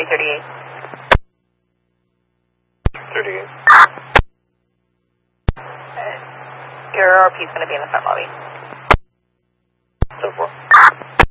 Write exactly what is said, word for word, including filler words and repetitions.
three thirty-eight. thirty-eight. Your R P is going to be in the front lobby. ten four.